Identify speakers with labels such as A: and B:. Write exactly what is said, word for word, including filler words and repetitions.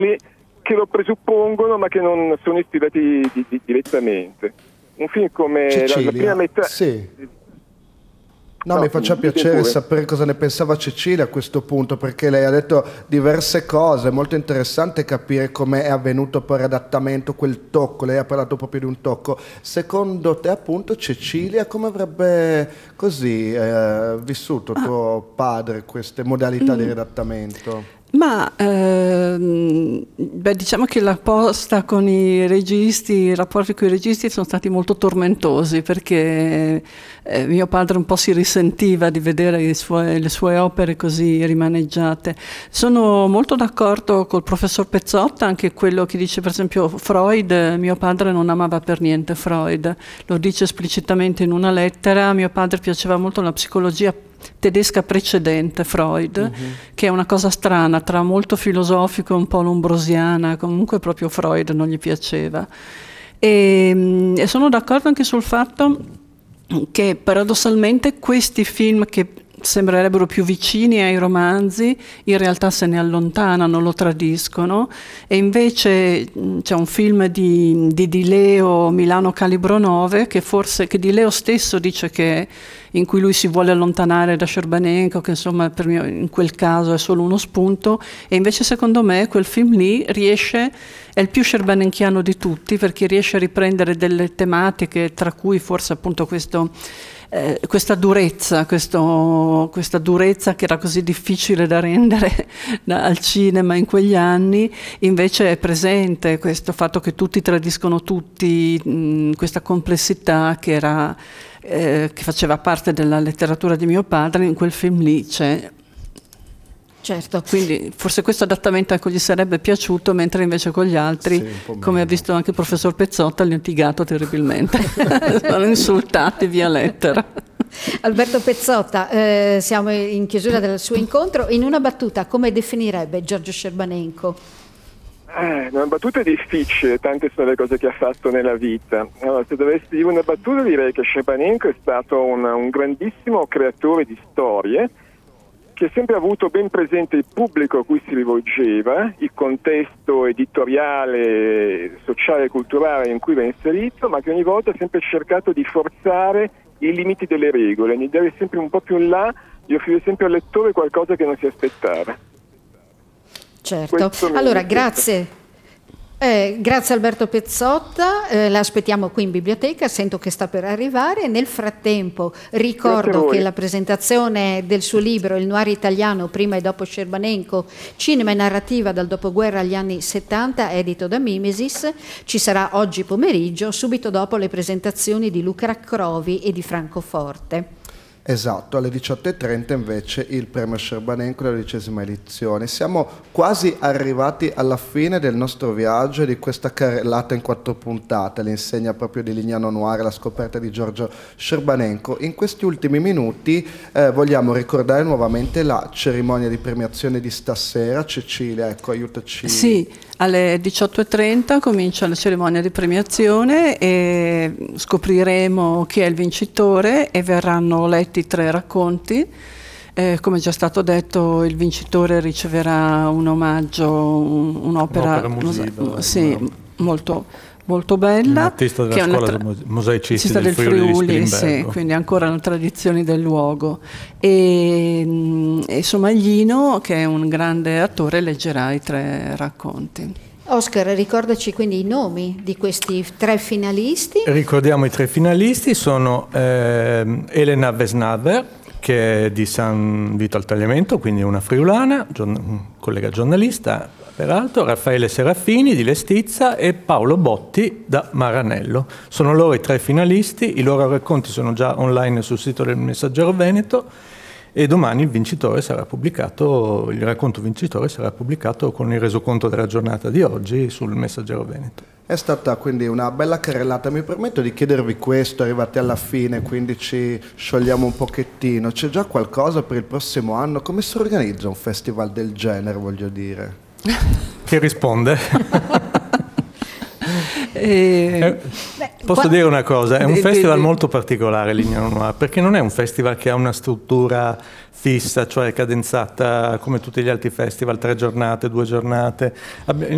A: che lo presuppongono ma che non sono ispirati di, di, direttamente. Un film come la, la prima metà...
B: Sì. No, no, mi faccia piacere sapere cosa ne pensava Cecilia a questo punto, perché lei ha detto diverse cose, è molto interessante capire come è avvenuto poi il redattamento, quel tocco, lei ha parlato proprio di un tocco. Secondo te appunto Cecilia come avrebbe così eh, vissuto tuo padre queste modalità mm. di redattamento?
C: Ma ehm, beh, diciamo che la posta con i registi, i rapporti con i registi sono stati molto tormentosi, perché eh, mio padre un po' si risentiva di vedere i suoi, le sue opere così rimaneggiate. Sono molto d'accordo col professor Pezzotta, anche quello che dice per esempio Freud. Mio padre non amava per niente Freud, lo dice esplicitamente in una lettera. A mio padre piaceva molto la psicologia tedesca precedente, Freud, uh-huh. che è una cosa strana, tra molto filosofico e un po' lombrosiana, comunque proprio Freud non gli piaceva. E, e sono d'accordo anche sul fatto che paradossalmente questi film che sembrerebbero più vicini ai romanzi in realtà se ne allontanano, lo tradiscono, e invece c'è un film di, di Di Leo, Milano Calibro nove, che forse che Di Leo stesso dice che in cui lui si vuole allontanare da Scerbanenko, che insomma per me in quel caso è solo uno spunto, e invece secondo me quel film lì riesce, è il più scerbanenchiano di tutti, perché riesce a riprendere delle tematiche, tra cui forse appunto questo Eh, questa durezza, questo, questa durezza che era così difficile da rendere da, al cinema in quegli anni, invece è presente, questo fatto che tutti tradiscono tutti, mh, questa complessità che, era, eh, che faceva parte della letteratura di mio padre, in quel film lì c'è.
D: Certo.
C: Quindi forse questo adattamento ecco, gli sarebbe piaciuto, mentre invece con gli altri, sì, come ha visto anche il professor Pezzotta, li ho litigato terribilmente. Sono insultati via lettera.
D: Alberto Pezzotta, eh, siamo in chiusura del suo incontro. In una battuta, come definirebbe Giorgio Scerbanenko?
A: Eh, una battuta è difficile, tante sono le cose che ha fatto nella vita. Allora, se dovessi dire una battuta, direi che Scerbanenko è stato una, un grandissimo creatore di storie, che ha sempre avuto ben presente il pubblico a cui si rivolgeva, il contesto editoriale, sociale e culturale in cui va inserito, ma che ogni volta ha sempre cercato di forzare i limiti delle regole, di andare sempre un po' più in là, di offrire sempre al lettore qualcosa che non si aspettava.
D: Certo, allora grazie. Eh, grazie Alberto Pezzotta, eh, la aspettiamo qui in biblioteca, sento che sta per arrivare. Nel frattempo ricordo che la presentazione del suo libro Il noir italiano prima e dopo Scerbanenko, cinema e narrativa dal dopoguerra agli anni settanta, edito da Mimesis, ci sarà oggi pomeriggio, subito dopo le presentazioni di Luca Crovi e di Francoforte.
B: Esatto, alle diciotto e trenta invece il premio Scerbanenko, la dodicesima edizione. Siamo quasi arrivati alla fine del nostro viaggio e di questa carrellata in quattro puntate, l'insegna proprio di Lignano Noir, la scoperta di Giorgio Scerbanenko. In questi ultimi minuti eh, vogliamo ricordare nuovamente la cerimonia di premiazione di stasera. Cecilia, ecco, aiutaci.
C: Sì, alle diciotto e trenta comincia la cerimonia di premiazione e scopriremo chi è il vincitore e verranno letti tre racconti. Eh, come già stato detto, il vincitore riceverà un omaggio, un, un'opera,
E: un'opera musiva,
C: un, sì, una... molto, molto bella.
E: Un artista della
C: che
E: scuola
C: tra...
E: dei mosaicisti del,
C: del
E: Friuli,
C: Friuli, sì, quindi ancora le tradizioni del luogo. E, e Somaglino, che è un grande attore, leggerà i tre racconti.
D: Oscar, ricordaci quindi i nomi di questi tre finalisti.
E: Ricordiamo i tre finalisti, sono eh, Elena Vesnaver, che è di San Vito al Tagliamento, quindi una friulana, giorn- collega giornalista peraltro, Raffaele Serafini di Lestizza e Paolo Botti da Maranello. Sono loro i tre finalisti, i loro racconti sono già online sul sito del Messaggero Veneto, e domani il vincitore sarà pubblicato, il racconto vincitore sarà pubblicato con il resoconto della giornata di oggi sul Messaggero Veneto.
B: È stata quindi una bella carrellata. Mi permetto di chiedervi questo, arrivati alla fine, quindi ci sciogliamo un pochettino. C'è già qualcosa per il prossimo anno? Come si organizza un festival del genere, voglio dire?
E: Chi risponde?
C: E...
E: Eh, posso dire una cosa, è un festival molto particolare Lignano Noir, perché non è un festival che ha una struttura fissa, cioè cadenzata come tutti gli altri festival, tre giornate, due giornate.